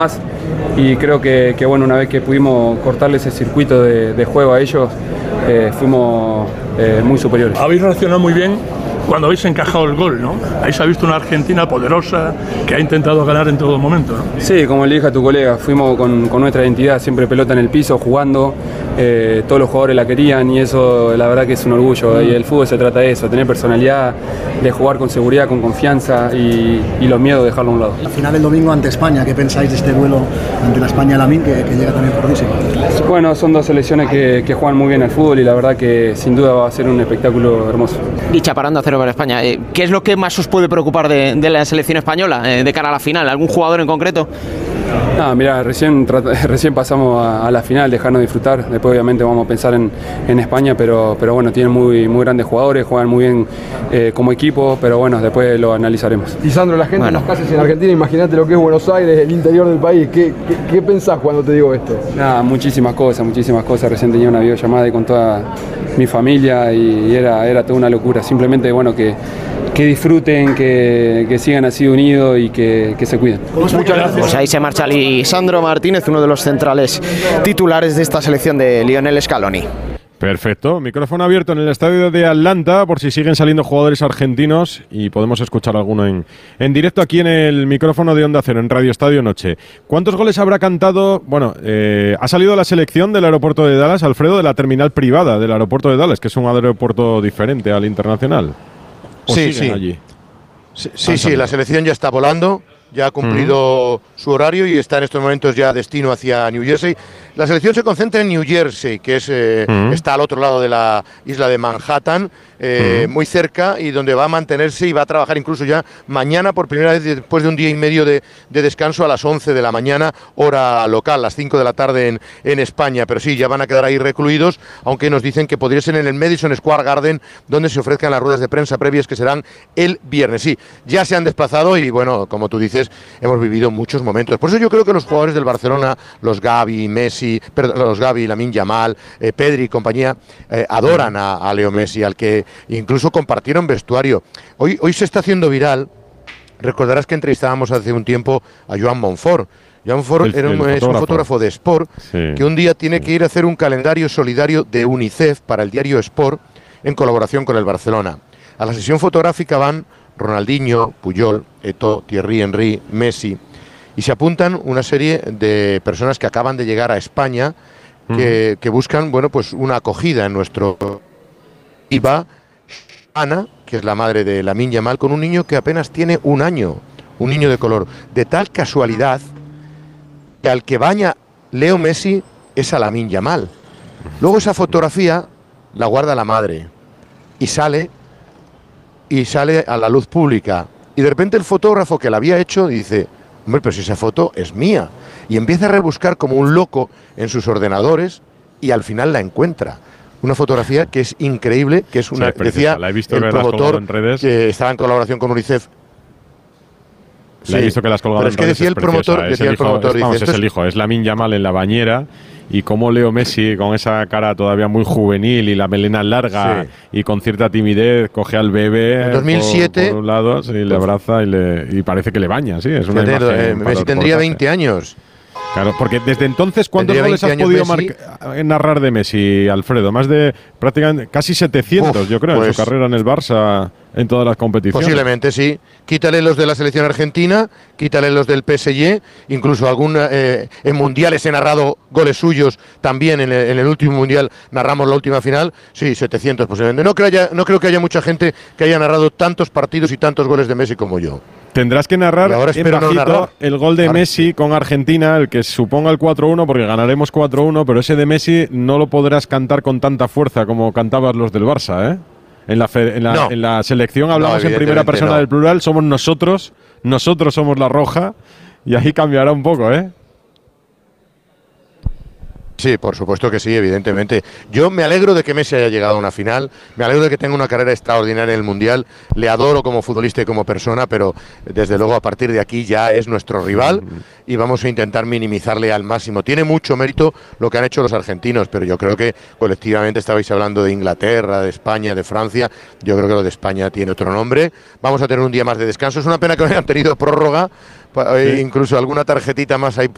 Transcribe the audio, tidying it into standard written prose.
Y creo que bueno, una vez que pudimos cortarle ese circuito de juego a ellos, fuimos muy superiores. Habéis reaccionado muy bien cuando habéis encajado el gol, ¿no? Ahí se ha visto una Argentina poderosa que ha intentado ganar en todo momento, ¿no? Sí, como le dije a tu colega, fuimos con nuestra identidad, siempre pelota en el piso, jugando, todos los jugadores la querían y eso la verdad que es un orgullo. Y el fútbol se trata de eso, tener personalidad, de jugar con seguridad, con confianza y los miedos dejarlo a un lado. La final del domingo ante España, ¿qué pensáis de este duelo ante la España-Lamine que llega también fortísimo? Bueno, son dos selecciones que juegan muy bien al fútbol y la verdad que sin duda va a ser un espectáculo hermoso. Dicha parando a 0 para España. ¿Qué es lo que más os puede preocupar de la selección española de cara a la final? ¿Algún jugador en concreto? Mira, recién pasamos a la final, dejarnos disfrutar. Después obviamente vamos a pensar en España, pero bueno, tienen muy grandes jugadores, juegan muy bien como equipo, pero bueno, después lo analizaremos. Y Sandro, la gente en las calles en Argentina, imagínate lo que es Buenos Aires, el interior del país. ¿Qué pensás cuando te digo esto? Muchísimas cosas. Recién tenía una videollamada y con toda mi familia y era toda una locura. Simplemente, bueno, que disfruten, que sigan así unidos y que se cuiden. Muchas gracias. Pues ahí se marcha Lisandro Martínez, uno de los centrales titulares de esta selección de Lionel Scaloni. Perfecto, micrófono abierto en el estadio de Atlanta por si siguen saliendo jugadores argentinos y podemos escuchar alguno en directo aquí en el micrófono de Onda Cero, en Radio Estadio Noche. ¿Cuántos goles habrá cantado? Bueno, ha salido la selección del aeropuerto de Dallas, Alfredo, de la terminal privada del aeropuerto de Dallas, que es un aeropuerto diferente al internacional. Sí, allí? Sí, la selección ya está volando, ya ha cumplido su horario y está en estos momentos ya destino hacia New Jersey. La selección se concentra en New Jersey, que es está al otro lado de la isla de Manhattan, muy cerca, y donde va a mantenerse y va a trabajar incluso ya mañana por primera vez después de un día y medio de descanso a las 11 de la mañana, hora local, las 5 de la tarde en España. Pero sí, ya van a quedar ahí recluidos, aunque nos dicen que podría ser en el Madison Square Garden, donde se ofrezcan las ruedas de prensa previas que serán el viernes. Sí, ya se han desplazado y bueno, como tú dices, hemos vivido muchos momentos. Por eso yo creo que los jugadores del Barcelona, los Gavi, Lamine Yamal, Pedri y compañía, adoran a Leo Messi, al que incluso compartieron vestuario. Hoy se está haciendo viral. Recordarás que entrevistábamos hace un tiempo a Joan Monfort. Joan Monfort es un fotógrafo de Sport, que un día tiene que ir a hacer un calendario solidario de UNICEF para el diario Sport en colaboración con el Barcelona. A la sesión fotográfica van Ronaldinho, Puyol, Eto'o, Thierry Henry, Messi, y se apuntan una serie de personas que acaban de llegar a España que buscan, bueno, pues una acogida en nuestro... Y va Ana, que es la madre de Lamine Yamal, con un niño que apenas tiene un año, un niño de color. De tal casualidad que al que baña Leo Messi es a Lamine Yamal. Luego esa fotografía la guarda la madre y sale a la luz pública. Y de repente el fotógrafo que la había hecho dice: hombre, pero si esa foto es mía. Y empieza a rebuscar como un loco en sus ordenadores y al final la encuentra. Una fotografía que es increíble, que es una, decía la he visto el promotor en redes, que estaba en colaboración con UNICEF. La he visto que la has colgado en redes. Pero es que decía el promotor, es el hijo, es Lamine Yamal en la bañera, y como Leo Messi, con esa cara todavía muy juvenil y la melena larga y con cierta timidez, coge al bebé en 2007, por un lado, le abraza y parece que le baña, sí, es una imagen. Messi tendría 20 años. Claro, porque desde entonces, ¿cuántos goles has podido narrar de Messi, Alfredo? Más de prácticamente casi 700, yo creo, en su carrera en el Barça, en todas las competiciones. Posiblemente, sí. Quítale los de la selección argentina, quítale los del PSG, incluso en mundiales he narrado goles suyos, también en el último mundial narramos la última final, sí, 700 posiblemente. No creo que haya mucha gente que haya narrado tantos partidos y tantos goles de Messi como yo. Tendrás que narrar en bajito el gol de Messi con Argentina, el que suponga el 4-1, porque ganaremos 4-1, pero ese de Messi no lo podrás cantar con tanta fuerza como cantabas los del Barça, ¿eh? En la selección hablamos en primera persona del plural, somos nosotros somos la roja, y ahí cambiará un poco, ¿eh? Sí, por supuesto que sí, evidentemente. Yo me alegro de que Messi haya llegado a una final, me alegro de que tenga una carrera extraordinaria en el Mundial, le adoro como futbolista y como persona, pero desde luego a partir de aquí ya es nuestro rival y vamos a intentar minimizarle al máximo. Tiene mucho mérito lo que han hecho los argentinos, pero yo creo que colectivamente estabais hablando de Inglaterra, de España, de Francia. Yo creo que lo de España tiene otro nombre. Vamos a tener un día más de descanso. Es una pena que no hayan tenido prórroga, incluso alguna tarjetita más ahí